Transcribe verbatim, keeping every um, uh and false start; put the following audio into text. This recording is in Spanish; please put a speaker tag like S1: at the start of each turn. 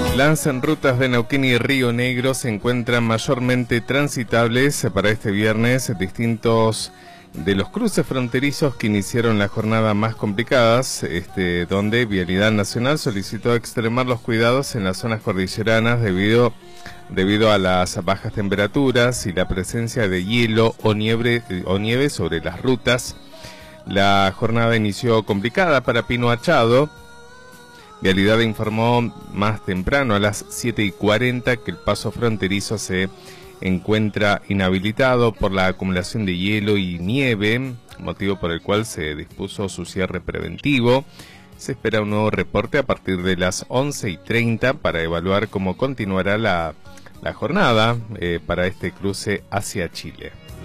S1: Las rutas de Neuquén y Río Negro se encuentran mayormente transitables para este viernes. Distintos de los cruces fronterizos que iniciaron la jornada más complicadas, este, donde Vialidad Nacional solicitó extremar los cuidados en las zonas cordilleranas debido, debido a las bajas temperaturas y la presencia de hielo o nieve, o nieve sobre las rutas. La jornada inició complicada para Pino Achado. Vialidad informó más temprano, a las siete y cuarenta, que el paso fronterizo se encuentra inhabilitado por la acumulación de hielo y nieve, motivo por el cual se dispuso su cierre preventivo. Se espera un nuevo reporte a partir de las once y treinta para evaluar cómo continuará la, la jornada eh, para este cruce hacia Chile.